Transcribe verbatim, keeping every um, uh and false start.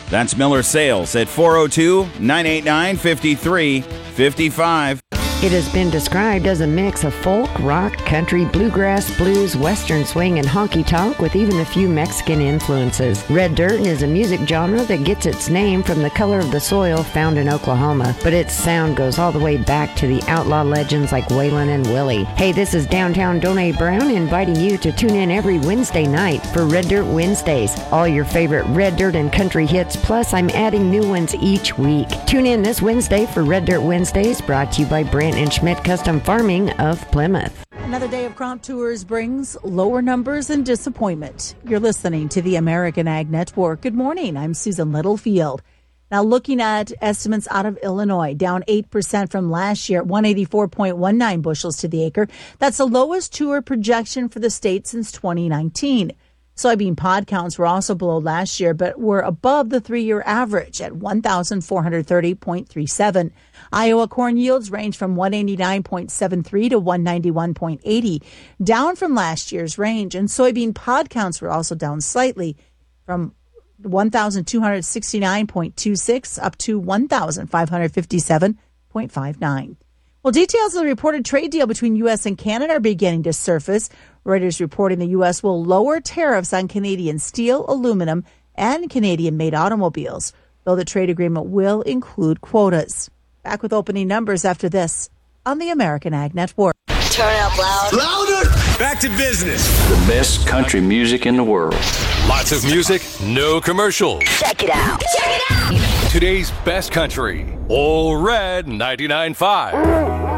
That's Miller Sales at four oh two, nine eight nine, five three five five. It has been described as a mix of folk, rock, country, bluegrass, blues, western swing, and honky-tonk with even a few Mexican influences. Red dirt is a music genre that gets its name from the color of the soil found in Oklahoma, but its sound goes all the way back to the outlaw legends like Waylon and Willie. Hey, this is Downtown Donnie Brown inviting you to tune in every Wednesday night for Red Dirt Wednesdays. All your favorite red dirt and country hits, plus I'm adding new ones each week. Tune in this Wednesday for Red Dirt Wednesdays, brought to you by Brand and Schmidt Custom Farming of Plymouth. Another day of crop tours brings lower numbers and disappointment. You're listening to the American Ag Network. Good morning. I'm Susan Littlefield. Now looking at estimates out of Illinois, down eight percent from last year at one eighty-four point one nine bushels to the acre. That's the lowest tour projection for the state since twenty nineteen. Soybean pod counts were also below last year, but were above the three-year average at one thousand four hundred thirty point three seven. Iowa corn yields range from one eighty-nine point seven three to one ninety-one point eight zero, down from last year's range. And soybean pod counts were also down slightly from one thousand two hundred sixty-nine point two six up to one thousand five hundred fifty-seven point five nine. Well, details of the reported trade deal between U S and Canada are beginning to surface. Reuters reporting the U S will lower tariffs on Canadian steel, aluminum, and Canadian-made automobiles, though the trade agreement will include quotas. Back with opening numbers after this on the American Ag Network. Turn up loud. Louder! Back to business. The best country music in the world. Lots of music, no commercials. Check it out. Check it out. Today's best country. All Red ninety-nine point five.